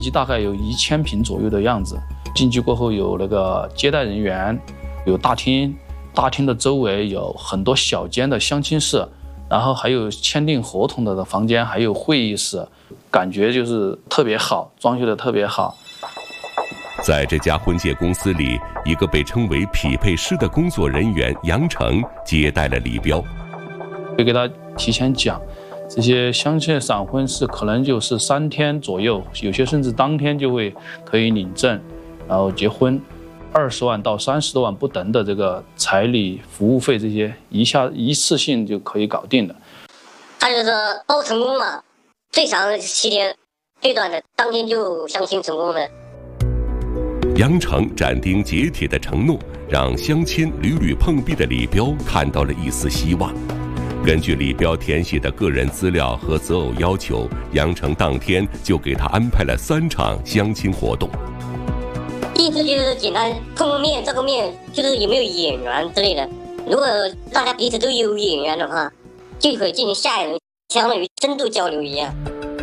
大概有1000平左右的样子。进去过后有那个接待人员，有大厅，大厅的周围有很多小间的相亲室，然后还有签订合同的房间，还有会议室，感觉就是特别好，装修的特别好。 在这家婚介公司里，一个被称为匹配师的工作人员杨成接待了李彪。 会给他提前讲，这些相亲闪婚是可能就是3天左右，有些甚至当天就会可以领证，然后结婚，20万到30多万不等的这个彩礼、服务费这些一次性就可以搞定的。 他就说包成功了，最长7天，最短的当天就相亲成功了。 杨成斩钉截铁的承诺，让相亲屡屡碰壁的李彪看到了一丝希望。根据李彪填写的个人资料和择偶要求，杨成当天就给他安排了3场相亲活动。 第一次就是简单碰个面、照个面，就是有没有眼缘之类的。如果大家彼此都有眼缘的话，就可以进行下一轮，相当于深度交流一样。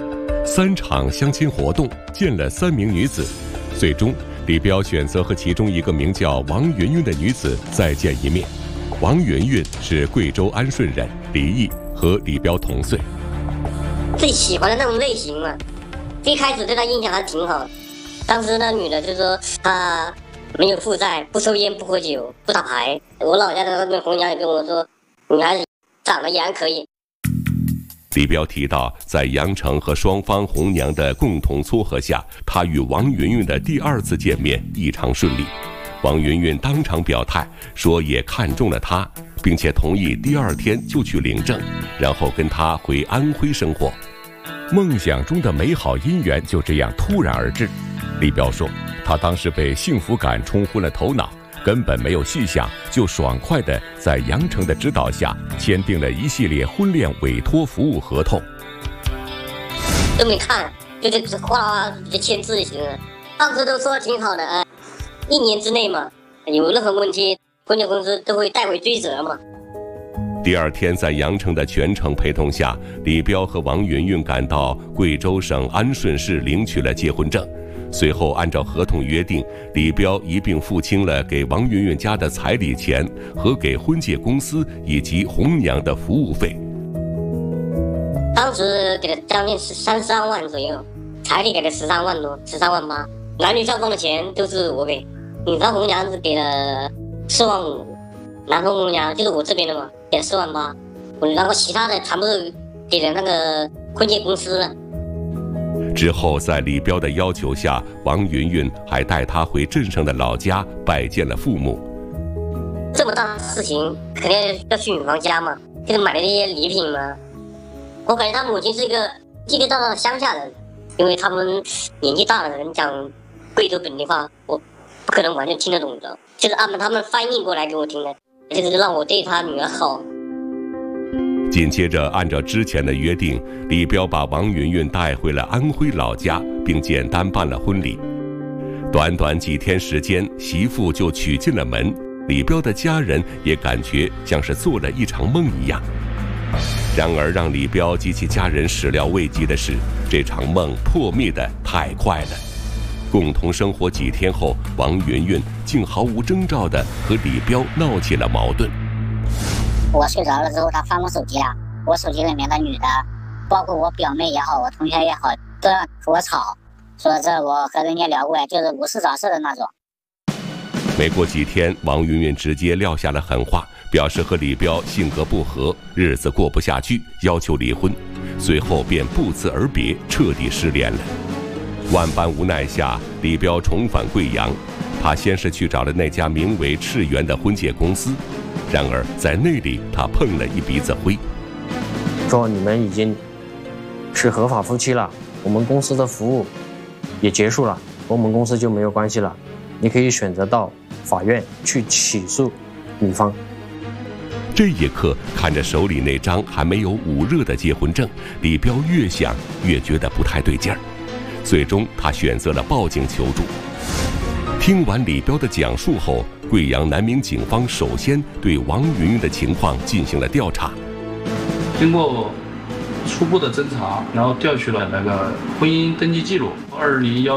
3场相亲活动，见了3名女子，最终李彪选择和其中一个名叫王云云的女子再见一面。王云云是贵州安顺人，离异，和李彪同岁。 自己喜欢的那种类型嘛，最开始对她印象还挺好的。当时那女的就说她没有负债，不抽烟，不喝酒，不打牌。我老家的那边红娘也跟我说，女孩子长得也还可以。 李彪提到，在杨成和双方红娘的共同撮合下，他与王云云的第2次见面异常顺利。王云云当场表态说也看中了他，并且同意第2天就去领证，然后跟他回安徽生活。梦想中的美好姻缘就这样突然而至。李彪说，他当时被幸福感冲昏了头脑，根本没有细想，就爽快地在杨成的指导下签订了一系列婚恋委托服务合同。 都没看，就是哗啦啦就签字就行了。当时都说挺好的，1年之内嘛，有任何问题，婚介公司都会代为追责嘛。 第2天，在杨成的全程陪同下，李彪和王云云赶到贵州省安顺市领取了结婚证。随后按照合同约定，李彪一并付清了给王云云家的彩礼钱和给婚介公司以及红娘的服务费。 当时给了将近33万左右，彩礼给了13万多，13万8，男女双方的钱都是我给。女方红娘是给了4万5，男方红娘就是我这边的嘛，给了4万8，然后其他的全部都给了那个婚介公司了。 之后，在李彪的要求下，王云云还带他回镇上的老家拜见了父母。 这么大的事情，肯定要去女方家嘛，就是买了这些礼品嘛。我感觉他母亲是一个地地道道的乡下人，因为他们年纪大的人讲贵州本地话，我不可能完全听得懂的，就是按照他们翻译过来给我听的，就是让我对他女儿好。 紧接着，按照之前的约定，李彪把王云云带回了安徽老家，并简单办了婚礼。短短几天时间，媳妇就娶进了门。李彪的家人也感觉像是做了一场梦一样。然而，让李彪及其家人始料未及的是，这场梦破灭得太快了。共同生活几天后，王云云竟毫无征兆地和李彪闹起了矛盾。 我睡着了之后，他翻我手机了，我手机里面的女的，包括我表妹也好，我同学也好，都要和我吵，说这我和人家聊过，就是无事找事的那种。 没过几天，王云云直接撂下了狠话，表示和李彪性格不合，日子过不下去，要求离婚。随后便不辞而别，彻底失联了。万般无奈下，李彪重返贵阳。他先是去找了那家名为赤源的婚介公司，然而在那里他碰了一鼻子灰。 说你们已经是合法夫妻了，我们公司的服务也结束了，和我们公司就没有关系了，你可以选择到法院去起诉女方。 这一刻，看着手里那张还没有捂热的结婚证，李彪越想越觉得不太对劲儿。最终，他选择了报警求助。听完李彪的讲述后，贵阳南明警方首先对王云云的情况进行了调查。 经过初步的侦查，然后调取了那个婚姻登记记录。2019